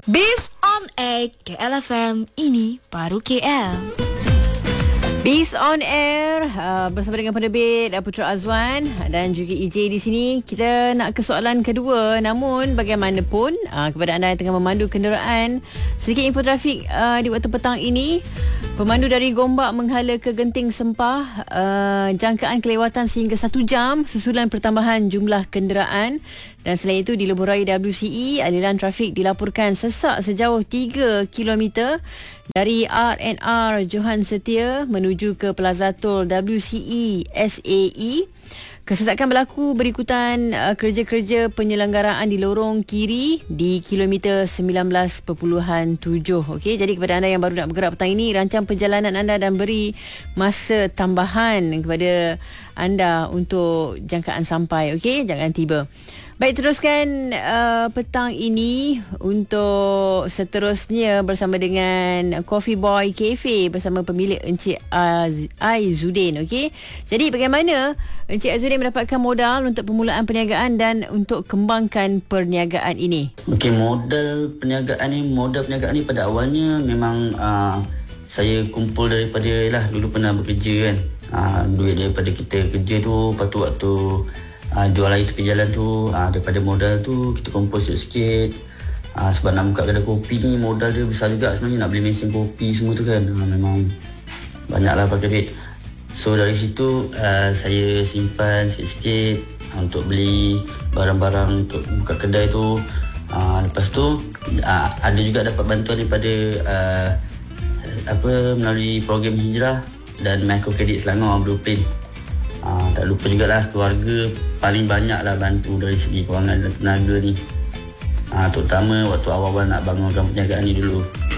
Based on Air KLFM, ini baru KL. Based on Air bersama dengan penerbit Putra Azwan dan juga EJ di sini. Kita nak ke soalan kedua. Namun bagaimanapun kepada anda yang tengah memandu kenderaan, sedikit info trafik di waktu petang ini. Pemandu dari Gombak menghala ke Genting Sempah, jangkaan kelewatan sehingga 1 jam susulan pertambahan jumlah kenderaan. Dan selain itu di Lebuh Raya WCE, aliran trafik dilaporkan sesak sejauh 3 km dari R&R Johan Setia menuju ke Plaza Tol WCE SAE. Kesesakan berlaku berikutan kerja-kerja penyelenggaraan di lorong kiri di kilometer 19.7. Okey, jadi kepada anda yang baru nak bergerak petang ini, rancang perjalanan anda dan beri masa tambahan kepada anda untuk jangkaan sampai. Okey, jangan tiba. Baik, teruskan petang ini untuk seterusnya bersama dengan Coffee Boy Cafe bersama pemilik Encik Aizudin. Okey, jadi bagaimana Encik Aizudin mendapatkan modal untuk permulaan perniagaan dan untuk kembangkan perniagaan ini? Okey, modal perniagaan ni pada awalnya memang saya kumpul daripada dulu pernah bekerja kan. Duit daripada kita kerja tu, lepas tu waktu jual air tepi jalan tu, daripada modal tu kita kumpul sikit-sikit. Sebab nak buka kedai kopi ni modal dia besar juga sebenarnya, nak beli mesin kopi semua tu kan. Memang banyaklah pakai duit. So dari situ saya simpan sikit-sikit untuk beli barang-barang untuk buka kedai tu. Lepas tu ada juga dapat bantuan daripada melalui program Hijrah dan Microkredit Selangor Blueprint. Tak lupa jugalah keluarga paling banyaklah bantu dari segi kewangan dan tenaga ni. Terutama waktu awal-awal nak bangunkan perniagaan ni dulu.